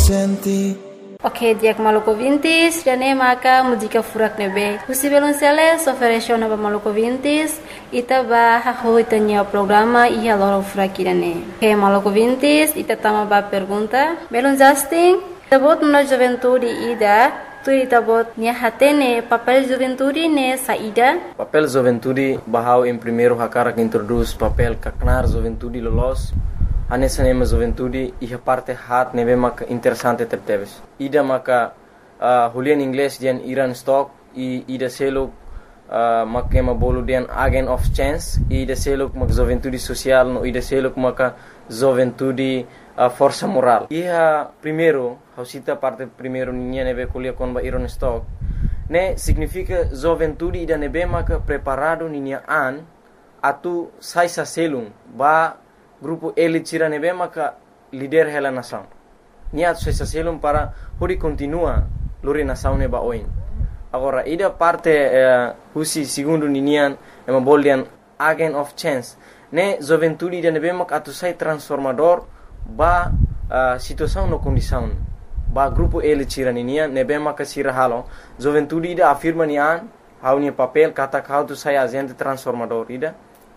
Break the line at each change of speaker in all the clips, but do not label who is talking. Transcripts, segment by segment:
senti.
Ok, diak maluco vintis, dane maka música furak nebe. Husi belonceles ofereceu na maluco vintis, ita ba haho itanya programa ia loro furak irane. Ok, maluco vintis, ita tama ba pergunta. Belon Justin, tabot na juventude ida, tu tabot nia hatene papel juventude ne saída.
Papel juventude bahau em primeiro hakara que introduz papel kaknar juventude lolos. Anessa nema juventude e a parte hat neve maka interessante tepteves. Ida maka hulian inglês dian Iran stock e ida selo maka ema bolu dian agent of chance e ida selo maka juventude social no ida selo maka juventude força moral. E a primeiro, hausita parte primeiro ninha neve kulia kon ba Iran stock. Ne significa juventude ida neve maka preparado ninha an atu sai sa selum ba grupo elite tira nebe maka líder hela nação. Niat se selum para hori continua lori nação neba oin. Agora ida parte husi segundo ninian ema boldian agent of chance. Ne juventude ida nebe maka atu sai transformador ba situação no condição. Ba grupo elite tira ninian nebe maka sira halo. Juventude ida afirma nian haunia papel kata kau tu sai agente transformador ida.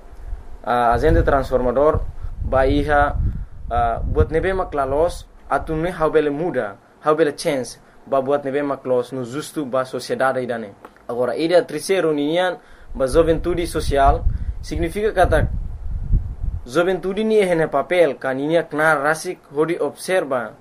Agente transformador Bahia buat nebe maklalos atune haubele muda haubele chance ba buat nebe maklos no justo ba sociedade idane. Agora ida terceiro ninian ba juventude social significa kata juventude ni hene papel kaninia knar rasik hodi observa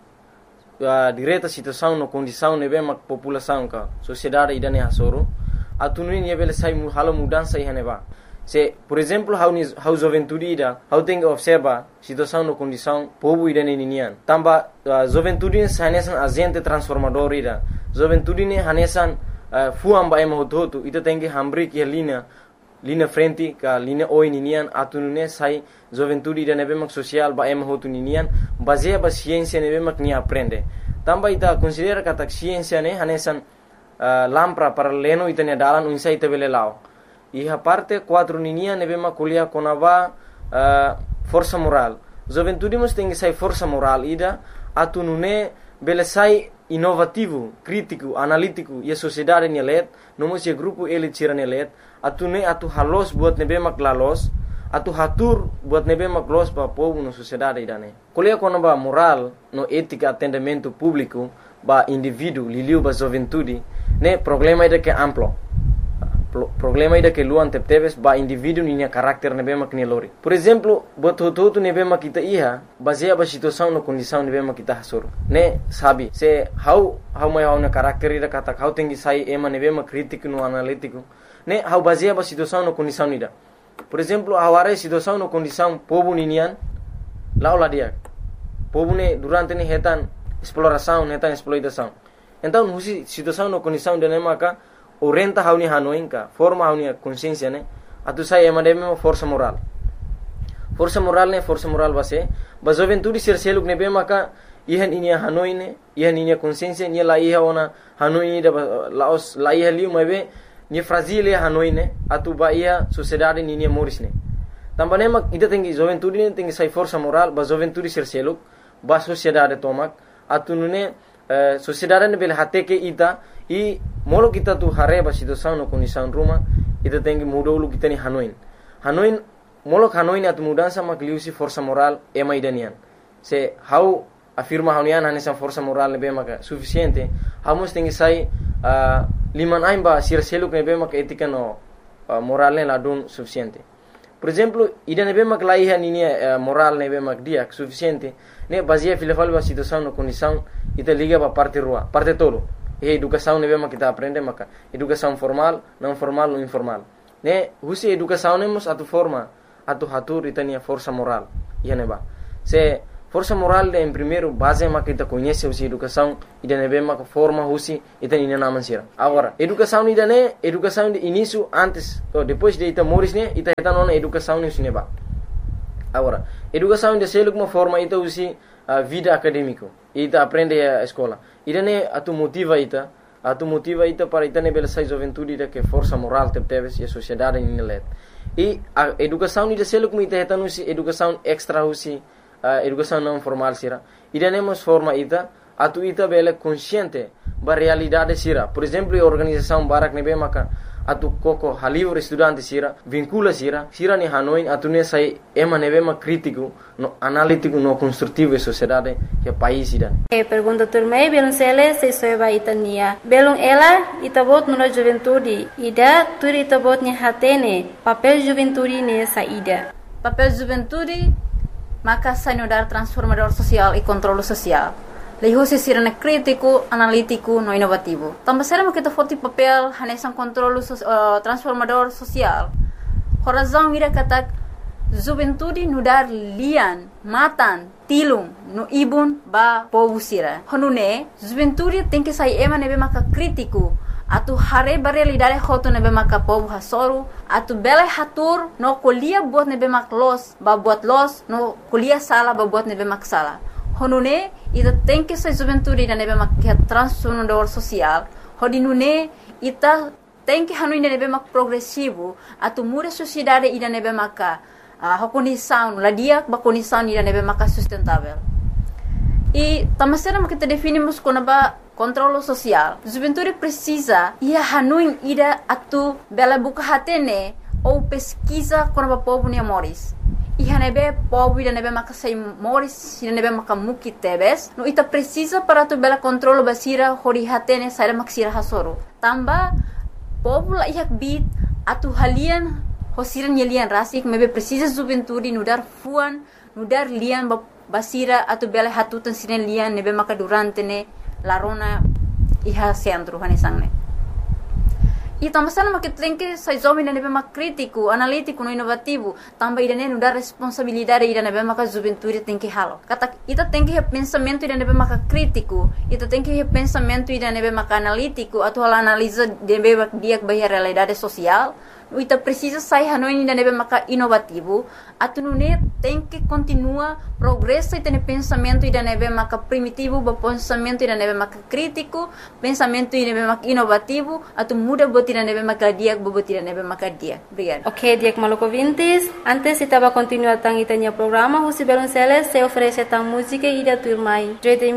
direta situação no condição nebe mak população ka sociedade idane hasoro atune ni bele sai halo mudança hene ba. Se, por exemplo, how juventude ida, how tem que observa situação no condição povo ida ninian. Tamba juventude hanesan agente transformador ida. Juventude ne hanesan fuam ba ema hoto ita tem que hambri que linha frente ka linha oi ninian atunune sai juventude ida nebe mak social ba ema hoto ninian baseia ba ciência nebe mak ni aprende. Tamba ita considera kata ciência ne hanesan lampra para leno ita ne dalan unsa ita bele lao. E a parte 4 ninia nebe makulia konava força moral. Juventude mas tem que sai força moral ida atunune bele sai inovativo, crítico, analítico e a sociedade nelet, nomos e grupo ele tira nelet, atune atu halos buat nebe maklalos, atu hatur buat nebe maklos pa povo no sociedade idane. Kulia konava moral no ética atendimento público ba indivíduo liliu ba juventude, ne problema ida que amplo. Problema ida que luan tepteves ba indivíduo ninya karakter nebe mak ni lori. Por exemplo, bototo nebe mak kita iha baseia ba situação no condição nebe mak kita hasor. Ne sabi se how mai na karakter ida kata how tengi sai ema nebe mak crítico no analítico. Ne how baseia ba situação no condição ida. Por exemplo, aware situação no condição povo ninian laula dia. Povo ne durante ne hetan exploração, hetan exploitação. Então, husi situação no condição de ne maka orienta hauni hanoinka forma hauni consciência ne atu sai emademe força moral ne força moral base ba juventude ser seluk ne be maka ihan inia hanoine ihan inia consciência ni la iha ona hanoine da laos la iha liu mabe ni fragile hanoine atu ba ia sociedade ni morisne tambane mak ida tengi juventude ne tengi sai força moral ba juventude ser seluk ba sociedade tomak atu nune sociedade ne bel hateke ita e molo kita tu hareba situação no condição ruma ita tem que mudar o kita ni Hanoin molo Hanoin atu mudança makliusi força moral ema idanian se how afirma haunian hanesan força moral nebe maka suficiente hamos tem que sai liman aimba sir seluk nebe maka etika no moral ne ladun suficiente. Por exemplo, ida nebe mak laiha ninia moral nebe mak dia suficiente ne baseia filafal ba situação no condição ita liga ba parte rua parte todo. E educação nebe mak kita aprende maka educação formal, não formal ou informal. Ne husi educação nemos atu forma atu hatur itania força moral. Ia neba. Se força moral em primeiro base mak kita conhece husi educação ida nebe mak forma husi itania naman sira. Agora, educação ida ne educação de início antes ou depois de ita moris ne ita nona educação ni neba. Agora, educação de seluk uma forma ita husi vida acadêmico. Ita aprende a escola. Ida ne atu motiva ita para ita ne bela sai juventude ida que força moral teves e a sociedade ni let. E a educação ida seluk mu ita husi educação extra husi educação não formal sira. Ida ne mos forma ita atu ita bele consciente ba realidade sira. Por exemplo, a organização Barak nebe maka atu koko halivre estudante sira vincula sira ni Hanoi atu ne sai ema nebe ma crítico no analítico no construtivo e sociedade que país ida.
Pergunta turmei belum sele se soeba itania belum ela itabot no juventude ida tur itabot ni hatene papel juventude ne saída.
Papel juventude maka sai no dar transformador social e controle social. Leho se sirene crítico, analítico, no inovativo. Também será que forte papel hanesan controle transformador social. Horazão ira katak juventude no dar lian, matan, tilung, no ibun ba povo sira. Honune juventude tem que sair ema nebe maka crítico. Atu hare realidade hoto nebe maka povo hasoru. Atu bela hatur no kuliah buat nebe mak los, ba buat los, no kuliah sala ba buat nebe mak sala. Honune ita tem que ser juventude ida nebe mak transformador social. Hodinune ita tem que hanu ida nebe mak progressivo. Atu muda sociedade ida nebe maka condição, ladia ba condição ida nebe maka sustentável. E tamasera kita definimos como ba controle social. Juventude precisa ia hanu ida atu bela buka hatene ou pesquisa como ba povo ne moris. Iha nebe povo ida nebe maka sai moris ida nebe maka muki tebes no ita precisa para tu bela controle basira hori hatene sai maksira hasoro tamba povo la ihak bit atu halian hosiran yelian rasik mebe precisa juventude no dar fuan no dar lian basira atu bela hatutan sinen lian nebe maka durante ne larona iha centro hanesangne. E também sama que tem que sai jovem na nebe mak crítico, analítico, no inovativo, também ida ne no dar responsabilidade ida nebe mak juventude tem que halo. Kata ita tem que pensamento ida nebe mak crítico, ita tem que pensamento ida nebe mak analítico, atau analisa nebe mak dia bahia realidade social. Ita precisa sai hanoi ida nebe mak inovativo, atu ne tem que continua progresso ita ne pensamento ida nebe mak primitivo, ba pensamento ida nebe mak crítico, pensamento ida nebe mak inovativo, atu muda ida nebe maka dia, bobot ida nebe maka dia. Obrigada.
Ok, Diak Maluco Vintes. Antes estava continuando tang itanya programa, Husi Belonceles se oferece tang música ida turmai.